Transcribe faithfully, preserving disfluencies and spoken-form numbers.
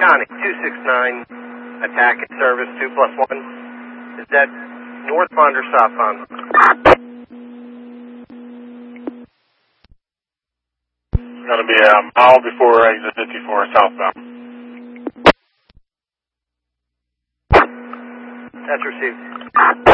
Connie, two six nine, attack and service, two plus one. Is that north pond or south pond? It's going to be a mile before exit fifty-four southbound. That's received.